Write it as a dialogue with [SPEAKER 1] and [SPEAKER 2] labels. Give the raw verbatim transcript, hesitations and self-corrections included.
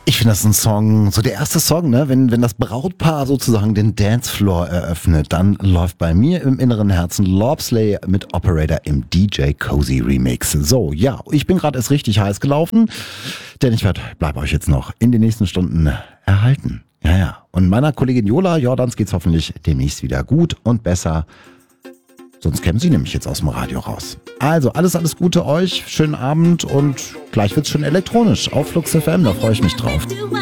[SPEAKER 1] Ich finde das ein Song, so der erste Song, ne? Wenn, wenn das Brautpaar sozusagen den Dancefloor eröffnet, dann läuft bei mir im inneren Herzen Lobsley mit Operator im D J Cozy Remix. So, ja, ich bin gerade erst richtig heiß gelaufen, denn ich werde, bleib euch jetzt noch in den nächsten Stunden erhalten. Ja, ja. Und meiner Kollegin Jola Jordans geht's hoffentlich demnächst wieder gut und besser. Sonst kämen sie nämlich jetzt aus dem Radio raus. Also, alles, alles Gute euch, schönen Abend und gleich wird's schon elektronisch auf Flux F M, da freue ich mich drauf.